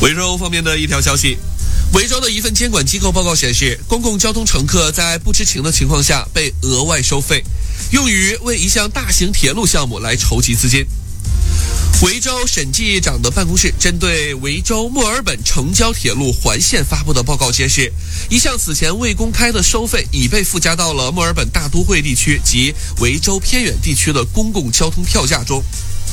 维州方面的一条消息，维州的一份监管机构报告显示，公共交通乘客在不知情的情况下被额外收费，用于为一项大型铁路项目来筹集资金。维州审计长的办公室针对维州墨尔本城郊铁路环线发布的报告揭示，一项此前未公开的收费已被附加到了墨尔本大都会地区及维州偏远地区的公共交通票价中。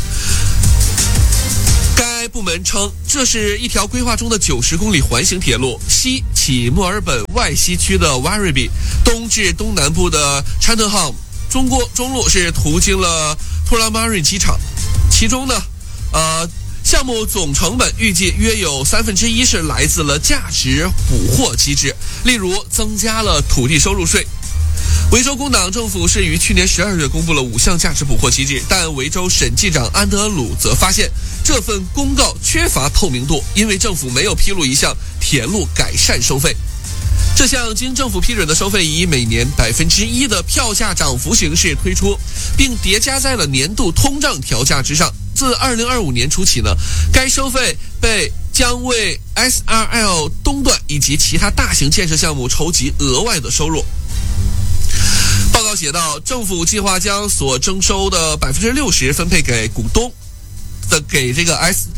该部门称，这是一条规划中的90公里环形铁路，西起墨尔本外西区的 Werribee， 东至东南部的 Cheltenham， 中路是途经了 Tullamarine 机场。其中呢，项目总成本预计约有1/3是来自了价值捕获机制，例如增加了土地收入税。维州工党政府是于去年12月公布了5项价值捕获机制，但维州审计长安德鲁则发现这份公告缺乏透明度，因为政府没有披露一项铁路改善收费。这项经政府批准的收费以每年1%的票价涨幅形式推出，并叠加在了年度通胀调价之上。自2025年初起呢，该收费将为 SRL 东段以及其他大型建设项目筹集额外的收入。报告写道，政府计划将所征收的60%分配给股东给这个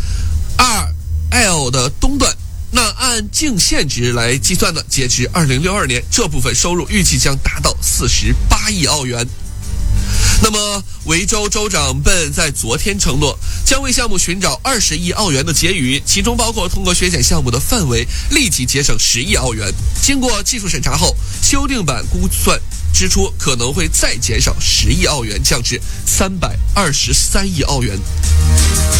SRL 的东段。那按净现值来计算呢，截至2062年，这部分收入预计将达到48亿澳元。那么，维州州长本在昨天承诺，将为项目寻找20亿澳元的结余，其中包括通过削减项目的范围，立即节省10亿澳元。经过技术审查后，修订版估算支出可能会再减少10亿澳元，降至323亿澳元。